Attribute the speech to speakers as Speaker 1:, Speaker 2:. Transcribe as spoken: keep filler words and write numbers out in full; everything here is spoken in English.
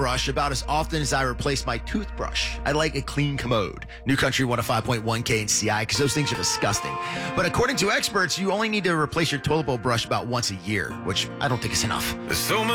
Speaker 1: brush about as often as I replace my toothbrush. I like a clean commode. New Country one oh five point one K and C I, because those things are disgusting. But according to experts, you only need to replace your toilet bowl brush about once a year, which I don't think is enough.
Speaker 2: So